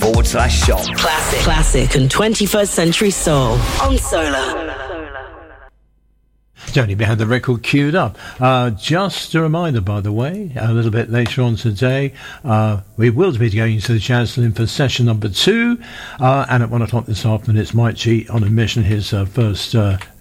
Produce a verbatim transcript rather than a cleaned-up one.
forward slash shop. Classic. Classic and twenty-first century soul on Solar. Tony had the record queued up. Uh, just a reminder, by the way, a little bit later on today, uh, we will be going to the Chancellor for session number two, uh, and at one o'clock this afternoon, it's Mike G on a mission, his uh, first uh,